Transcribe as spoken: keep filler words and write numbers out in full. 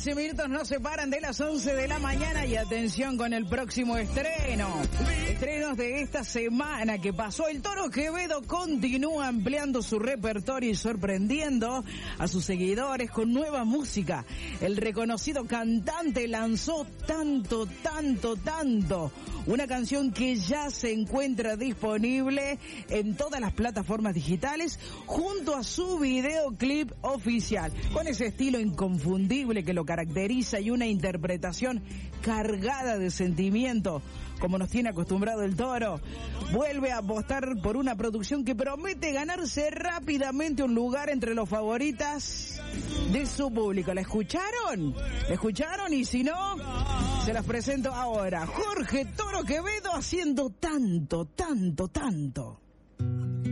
quince minutos nos separan de las once de la mañana y atención con el próximo estreno. Estrenos de esta semana que pasó. El Toro Quevedo continúa ampliando su repertorio y sorprendiendo a sus seguidores con nueva música. El reconocido cantante lanzó Tanto, Tanto, Tanto, una canción que ya se encuentra disponible en todas las plataformas digitales junto a su videoclip oficial, con ese estilo inconfundible que lo caracteriza y una interpretación cargada de sentimiento, como nos tiene acostumbrado el Toro. Vuelve a apostar por una producción que promete ganarse rápidamente un lugar entre los favoritas de su público. ¿La escucharon? ¿La escucharon? Y si no, se las presento ahora. Jorge Toro Quevedo haciendo Tanto, Tanto, Tanto.